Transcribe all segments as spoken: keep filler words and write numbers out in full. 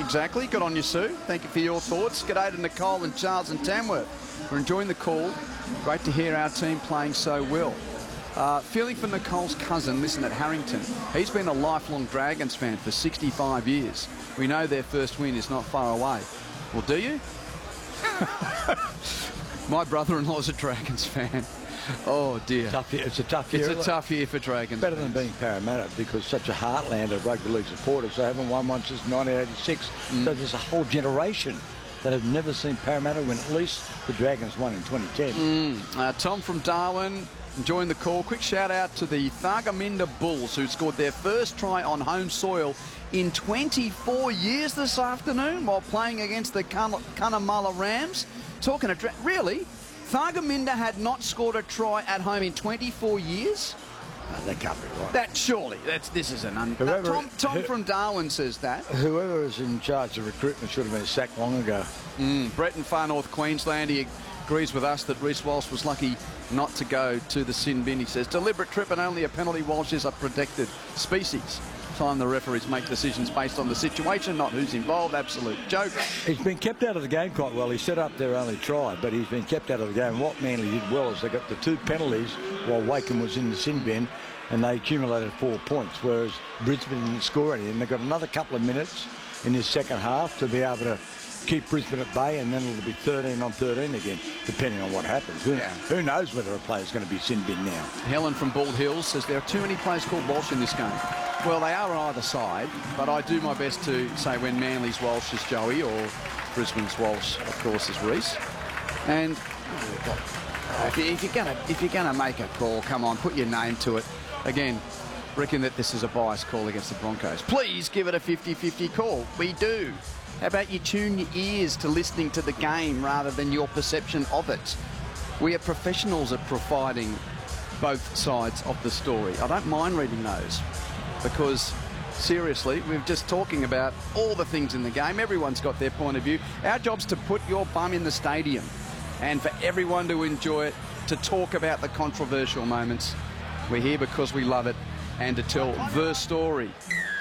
exactly. Good on you, Sue. Thank you for your thoughts. G'day to Nicole and Charles and Tamworth. We're enjoying the call. Great to hear our team playing so well. Uh, feeling for Nicole's cousin, listen, at Harrington. He's been a lifelong Dragons fan for sixty-five years. We know their first win is not far away. Well, do you? My brother-in-law's a Dragons fan. Oh, dear. Tough year. It's a tough year. It's a tough year for Dragons. Better than being Parramatta, because such a heartland of rugby league supporters. They haven't won one since nineteen eighty-six. Mm. So there's a whole generation that have never seen Parramatta win. At least the Dragons won in twenty ten. Mm. Uh, Tom from Darwin, enjoying the call. Quick shout out to the Thargomindah Bulls, who scored their first try on home soil in twenty-four years this afternoon while playing against the Cunnamulla Rams. Talking of... Really? Thargomindah had not scored a try at home in twenty-four years? No, that can't be right. That surely, that's this is an... Un Whoever, uh, Tom, Tom who, from Darwin says that. Whoever is in charge of recruitment should have been sacked long ago. Mm, Brett in far north Queensland, he agrees with us that Reece Walsh was lucky not to go to the sin bin. He says, deliberate trip and only a penalty. Walsh is a protected species. Time the referees make decisions based on the situation, not who's involved. Absolute joke. He's been kept out of the game quite well. He set up their only try, but he's been kept out of the game. What Manly did well is they got the two penalties while Wakeham was in the sin bin, and they accumulated four points, whereas Brisbane didn't score any. And they've got another couple of minutes in this second half to be able to keep Brisbane at bay, and then it'll be thirteen on thirteen again, depending on what happens. Who, yeah. who knows whether a player's going to be sin bin now? Helen from Bald Hills says there are too many players called Walsh in this game. Well, they are on either side, but I do my best to say when Manly's Walsh is Joey or Brisbane's Walsh, of course, is Reece. And if, you, if you're gonna if you're gonna make a call, come on, put your name to it. Again, reckon that this is a biased call against the Broncos. Please give it a fifty fifty call. We do. How about you tune your ears to listening to the game rather than your perception of it? We are professionals at providing both sides of the story. I don't mind reading those because, seriously, we're just talking about all the things in the game. Everyone's got their point of view. Our job's to put your bum in the stadium and for everyone to enjoy it, to talk about the controversial moments. We're here because we love it and to tell the story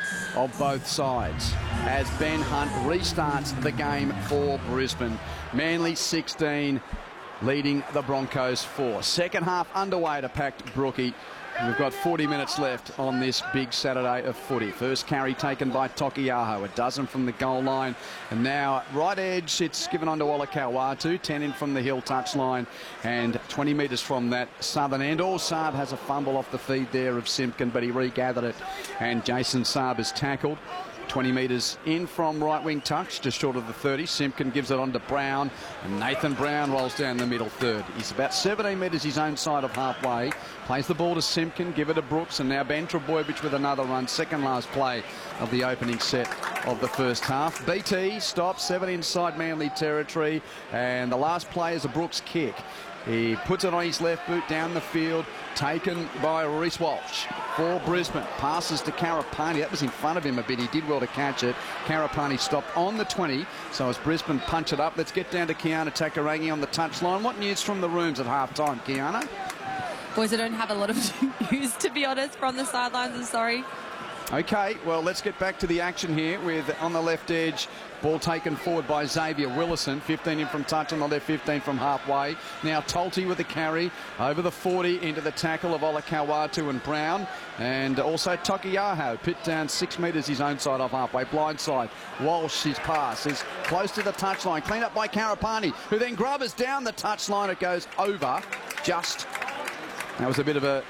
of both sides as Ben Hunt restarts the game for Brisbane. Manly sixteen, leading the Broncos four. Second half underway to packed Brookie. We've got forty minutes left on this big Saturday of footy. First carry taken by Tokiaho, a dozen from the goal line. And now right edge, it's given on to Olakau'atu, ten in from the hill touchline. And twenty metres from that southern end. All Saab has a fumble off the feed there of Simpkin, but he regathered it. And Jason Saab is tackled. twenty metres in from right wing touch, just short of the thirty. Simpkin gives it on to Brown, and Nathan Brown rolls down the middle third. He's about seventeen metres his own side of halfway. Plays the ball to Simpkin, give it to Brooks, and now Ben Trebojevic with another run. Second last play of the opening set of the first half. B T stops, seven inside Manly territory, and the last play is a Brooks kick. He puts it on his left boot down the field, taken by Reece Walsh for Brisbane. Passes to Karapani. That was in front of him a bit. He did well to catch it. Karapani stopped on the twenty. So as Brisbane punch it up, let's get down to Kiana Takarangi on the touchline. What news from the rooms at half-time, Kiana? Boys, I don't have a lot of news, to be honest, from the sidelines. I'm sorry. Okay, well, let's get back to the action here with, on the left edge, ball taken forward by Xavier Willison. fifteen in from touch on the left, fifteen from halfway. Now Tolte with the carry over the forty into the tackle of Olakau'atu and Brown. And also Tokiaho, pit down six metres his own side off halfway. Blind side. Walsh, his pass is close to the touchline. Clean up by Karapani, who then grubbers down the touchline. It goes over just. That was a bit of a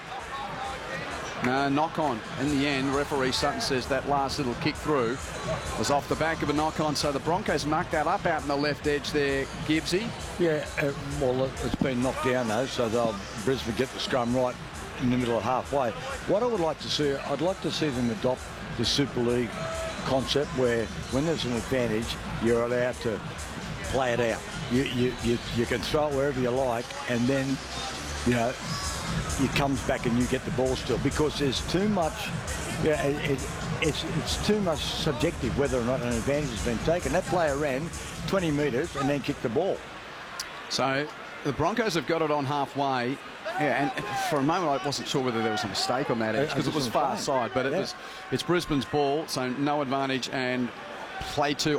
No, knock on. In the end, referee Sutton says that last little kick through was off the back of a knock on. So the Broncos marked that up out in the left edge there, Gibbsy. Yeah, uh, well, it's been knocked down though, so they'll Brisbane get the scrum right in the middle of halfway. What I would like to see, I'd like to see them adopt the Super League concept where when there's an advantage, you're allowed to play it out. You, you, you, you can throw it wherever you like, and then, you know, it comes back and you get the ball still, because there's too much, yeah, it, it, it's, it's too much subjective whether or not an advantage has been taken. That player ran twenty metres and then kicked the ball. So the Broncos have got it on halfway. Yeah, and for a moment I wasn't sure whether there was a mistake on that edge because it was far side, but it yeah. was it's Brisbane's ball, so no advantage and play two